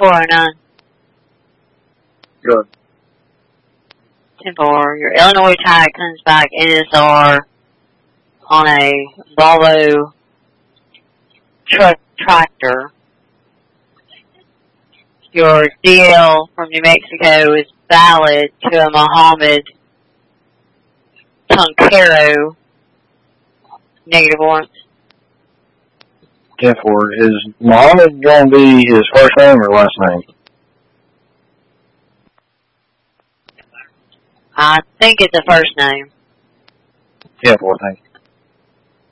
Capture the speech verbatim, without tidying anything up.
four oh nine. Good. ten four. Your Illinois tie comes back N S R on a Volvo truck tractor. Your D L from New Mexico is valid to a Mohammed Tuncaro. Negative warrants. ten four. Is Mohammed going to be his first name or last name? I think it's a first name. ten four, thank you.